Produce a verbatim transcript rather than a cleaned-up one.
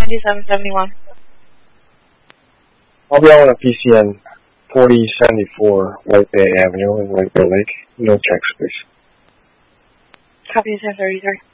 ninety-seven seventy-one. I'll be on a P C N forty seventy-four White Bay Avenue in White Bear Lake. No checks, please. Copy ten thirty-three.